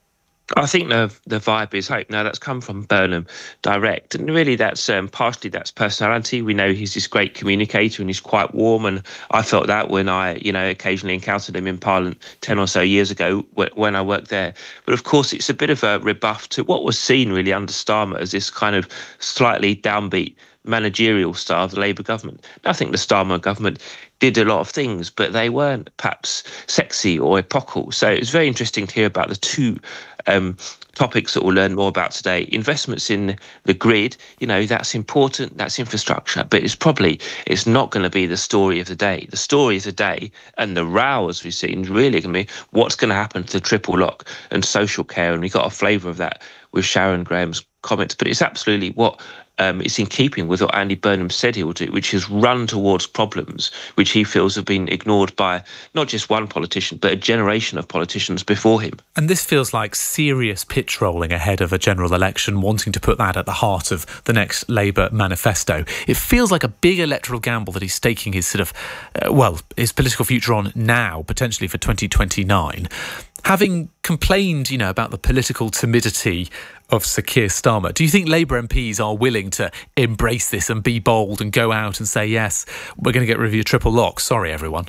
I think the the vibe is hope. Now, that's come from Burnham direct, and really that's um, partially that's personality. We know he's this great communicator and he's quite warm, and I felt that when I, you know, occasionally encountered him in Parliament ten or so years ago when I worked there. But of course, it's a bit of a rebuff to what was seen really under Starmer as this kind of slightly downbeat managerial style of the Labour government. I think the Starmer government did a lot of things, but they weren't perhaps sexy or epochal. So it was very interesting to hear about the two um, topics that we'll learn more about today. Investments in the grid, you know, that's important, that's infrastructure, but it's probably, it's not going to be the story of the day. The story of the day and the row, as we've seen, really going to be what's going to happen to the triple lock and social care. And we got a flavour of that with Sharon Graham's comments, but it's absolutely what Um, it's in keeping with what Andy Burnham said he will do, which is run towards problems which he feels have been ignored by not just one politician, but a generation of politicians before him. And this feels like serious pitch rolling ahead of a general election, wanting to put that at the heart of the next Labour manifesto. It feels like a big electoral gamble that he's staking his sort of, uh, well, his political future on now, potentially for twenty twenty-nine. Having complained, you know, about the political timidity of Sir Keir Starmer, do you think Labour M Ps are willing to embrace this and be bold and go out and say, yes, we're going to get rid of your triple lock? Sorry, everyone.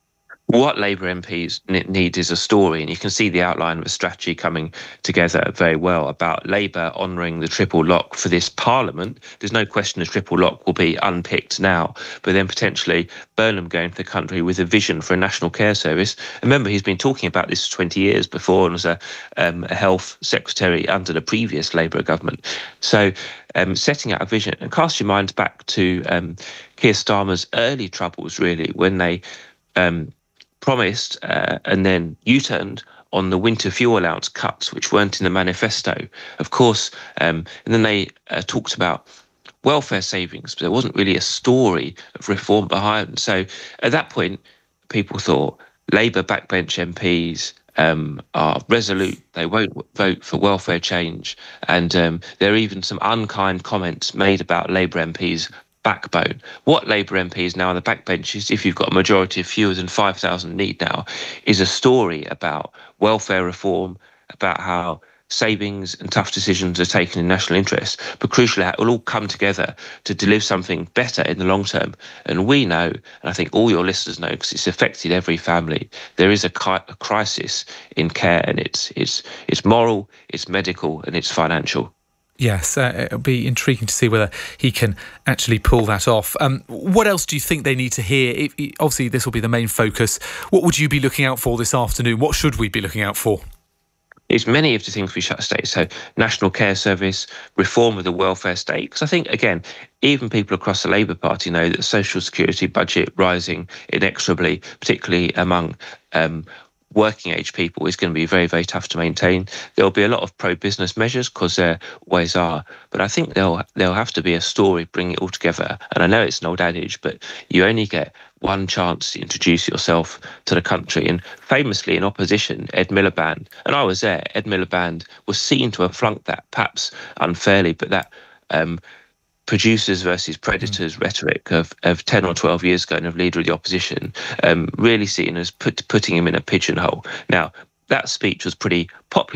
What Labour M Ps need is a story, and you can see the outline of a strategy coming together very well about Labour honouring the triple lock for this Parliament. There's no question the triple lock will be unpicked now, but then potentially Burnham going to the country with a vision for a national care service. Remember, he's been talking about this for twenty years before and was a, um, a health secretary under the previous Labour government. So um, setting out a vision, and cast your mind back to um, Keir Starmer's early troubles, really, when they Um, promised uh, and then U-turned on the winter fuel allowance cuts, which weren't in the manifesto, of course. Um, and then they uh, talked about welfare savings, but there wasn't really a story of reform behind. So at that point, people thought Labour backbench M Ps um, are resolute. They won't vote for welfare change. And um, there are even some unkind comments made about Labour M Ps backbone. What Labour M Ps now on the backbenches, if you've got a majority of fewer than five thousand need now, is a story about welfare reform, about how savings and tough decisions are taken in national interest, but crucially it will all come together to deliver something better in the long term. And we know, and I think all your listeners know, because it's affected every family, there is a, ki- a crisis in care, and it's it's it's moral, it's medical, and it's financial. Yes, uh, it'll be intriguing to see whether he can actually pull that off. Um, what else do you think they need to hear? If, obviously, this will be the main focus. What would you be looking out for this afternoon? What should we be looking out for? It's many of the things we shut state. So national care service, reform of the welfare state. Because I think, again, even people across the Labour Party know that the social security budget rising inexorably, particularly among um, working age people, is going to be very, very tough to maintain. There'll be a lot of pro-business measures, because there always are. But I think there'll, there'll have to be a story bringing it all together. And I know it's an old adage, but you only get one chance to introduce yourself to the country. And famously in opposition, Ed Miliband, and I was there, Ed Miliband was seen to have flunked that, perhaps unfairly, but that um, producers versus predators mm. rhetoric of, of ten or twelve years ago and of leader of the opposition, um, really seen as put, putting him in a pigeonhole. Now, that speech was pretty popular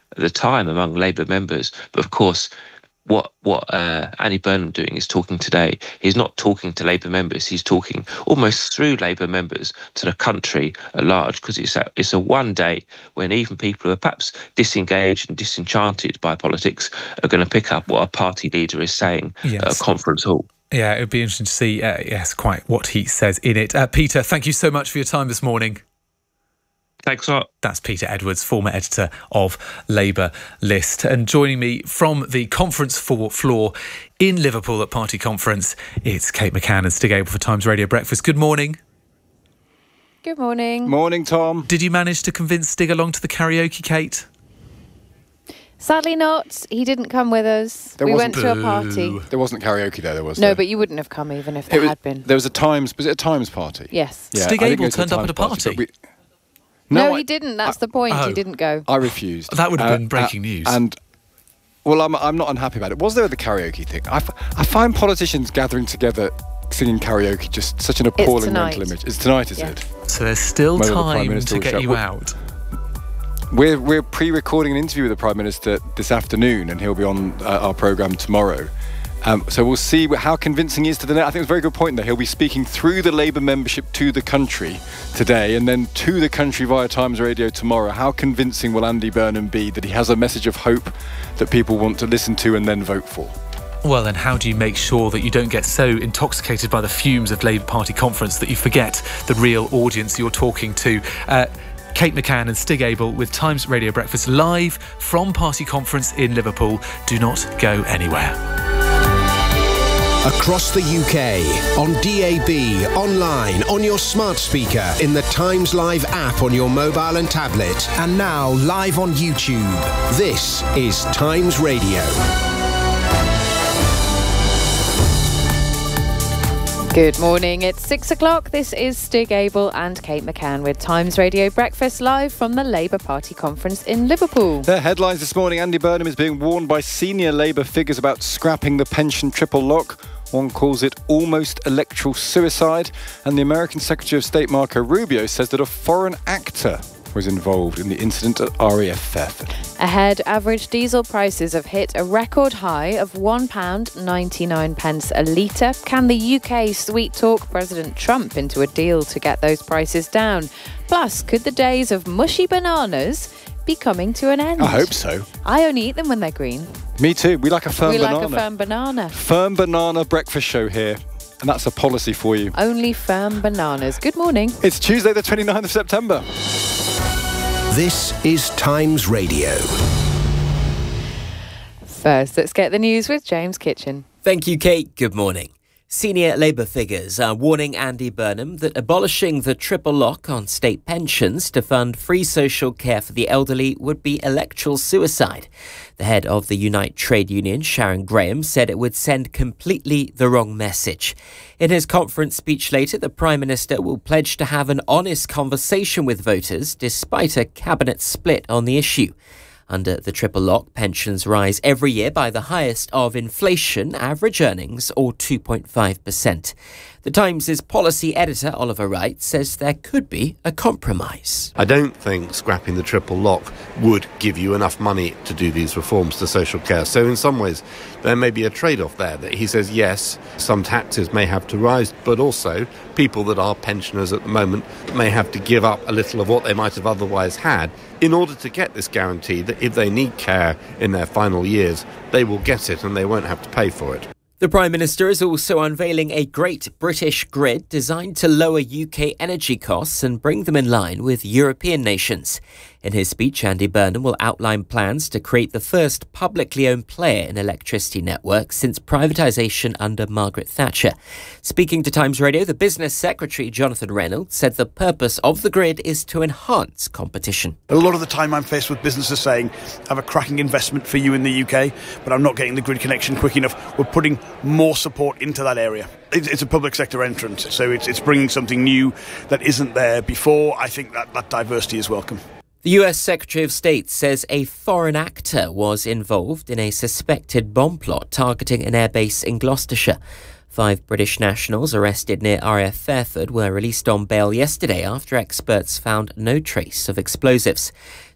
at the time among Labour members. But of course, what what uh, Andy Burnham doing is talking today. He's not talking to Labour members. He's talking almost through Labour members to the country at large, because it's a, it's a one day when even people who are perhaps disengaged and disenchanted by politics are going to pick up what a party leader is saying yes. at a conference hall. Yeah, it would be interesting to see, uh, yes, quite what he says in it. Uh, Peter, thank you so much for your time this morning. Thanks a lot. That's Peter Edwards, former editor of Labour List. And joining me from the conference floor in Liverpool at Party Conference, it's Kate McCann and Stig Abell for Times Radio Breakfast. Good morning. Good morning. Morning, Tom. Did you manage to convince Stig along to the karaoke, Kate? Sadly not. He didn't come with us. There we wasn't- went to a party. There wasn't karaoke there, there was. No, there? but you wouldn't have come even if there It was- had been. There was a Times, was it a Times party? Yes. Yeah, Stig I didn't Abell go to turned up at a Times party. but we- No, No, he I- didn't. That's the point. Oh. He didn't go. I refused. That would have Uh, been breaking uh, news. And, well, I'm, I'm not unhappy about it. Was there the karaoke thing? I, f- I find politicians gathering together singing karaoke just such an appalling tonight. mental image. It's tonight, is Yeah. it? So there's still Whether the Prime time Minister to will get show- you Well, out. We're, we're pre-recording an interview with the Prime Minister this afternoon, and he'll be on uh, our programme tomorrow. Um, so we'll see how convincing he is to the net. I think it's a very good point there. He'll be speaking through the Labour membership to the country today, and then to the country via Times Radio tomorrow. How convincing will Andy Burnham be that he has a message of hope that people want to listen to and then vote for? Well, then how do you make sure that you don't get so intoxicated by the fumes of Labour Party conference that you forget the real audience you're talking to? Uh, Kate McCann and Stig Abell with Times Radio Breakfast live from Party Conference in Liverpool. Do not go anywhere. Across the U K, on D A B, online, on your smart speaker, in the Times Live app on your mobile and tablet, and now live on YouTube. This is Times Radio. Good morning. It's six o'clock. This is Stig Abell and Kate McCann with Times Radio Breakfast live from the Labour Party conference in Liverpool. The headlines this morning: Andy Burnham is being warned by senior Labour figures about scrapping the pension triple lock. One calls it almost electoral suicide. And the American Secretary of State Marco Rubio says that a foreign actor was involved in the incident at R A F Fairford. Ahead, average diesel prices have hit a record high of one pound ninety-nine a litre. Can the U K sweet talk President Trump into a deal to get those prices down? Plus, could the days of mushy bananas be coming to an end? I hope so. I only eat them when they're green. Me too. We like a firm we banana. like a firm banana. Firm banana breakfast show here. And that's a policy for you. Only firm bananas. Good morning. It's Tuesday the twenty-ninth of September. This is Times Radio. First, let's get the news with James Kitchen. Thank you, Kate. Good morning. Senior Labour figures are warning Andy Burnham that abolishing the triple lock on state pensions to fund free social care for the elderly would be electoral suicide. The head of the Unite trade union, Sharon Graham, said it would send completely the wrong message. In his conference speech later, the Prime Minister will pledge to have an honest conversation with voters despite a cabinet split on the issue. Under the triple lock, pensions rise every year by the highest of inflation average earnings, or two point five percent. The Times' policy editor, Oliver Wright, says there could be a compromise. I don't think scrapping the triple lock would give you enough money to do these reforms to social care. So in some ways, there may be a trade-off there, that he says, yes, some taxes may have to rise, but also people that are pensioners at the moment may have to give up a little of what they might have otherwise had in order to get this guarantee that if they need care in their final years, they will get it and they won't have to pay for it. The Prime Minister is also unveiling a Great British Grid designed to lower U K energy costs and bring them in line with European nations. In his speech, Andy Burnham will outline plans to create the first publicly owned player in electricity networks since privatisation under Margaret Thatcher. Speaking to Times Radio, the Business Secretary, Jonathan Reynolds, said the purpose of the grid is to enhance competition. A lot of the time I'm faced with businesses saying, I have a cracking investment for you in the U K, but I'm not getting the grid connection quick enough. We're putting more support into that area. It's a public sector entrance, so it's, it's bringing something new that isn't there before. I think that, that diversity is welcome. The U S Secretary of State says a foreign actor was involved in a suspected bomb plot targeting an airbase in Gloucestershire. Five British nationals arrested near R A F Fairford were released on bail yesterday after experts found no trace of explosives.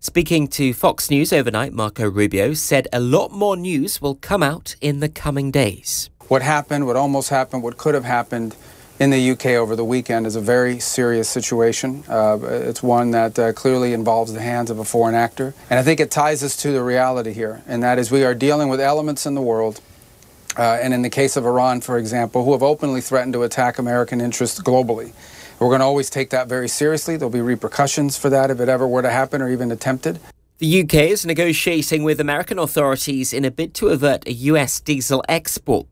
Speaking to Fox News overnight, Marco Rubio said a lot more news will come out in the coming days. What happened, what almost happened, what could have happened in the U K over the weekend is a very serious situation. Uh, it's one that uh, clearly involves the hands of a foreign actor. And I think it ties us to the reality here, and that is we are dealing with elements in the world, uh, and in the case of Iran, for example, who have openly threatened to attack American interests globally. We're going to always take that very seriously. There'll be repercussions for that if it ever were to happen or even attempted. The U K is negotiating with American authorities in a bid to avert a U S diesel export